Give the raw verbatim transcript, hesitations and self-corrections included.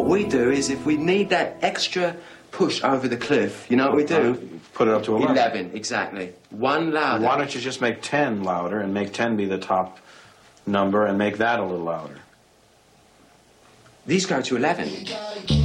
what we do is if we need that extra push over the cliff, you know what we do? Put it up to eleven. eleven, exactly. One louder. Why don't you just make ten louder and make ten be the top number and make that a little louder? These go to eleven.